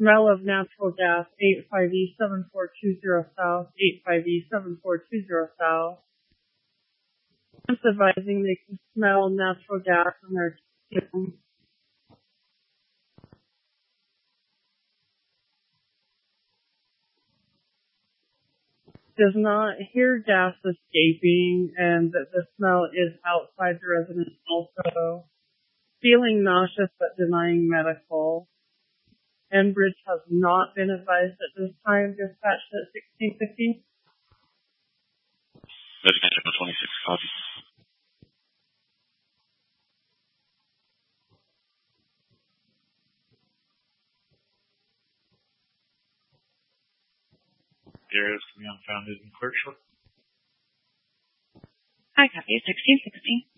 Smell of natural gas, 85E7420 South, 85E7420 South. It's advising they can smell natural gas in their kitchen. Does not hear gas escaping and that the smell is outside the residence also. Feeling nauseous but denying medical. Enbridge has not been advised at this time, dispatched at 1650. Resident 26, copy. The area is to be unfounded in clerkship. I copy 1616.